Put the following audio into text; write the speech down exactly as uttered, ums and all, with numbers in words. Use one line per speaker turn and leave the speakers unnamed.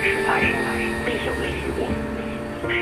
实在是必有利于我。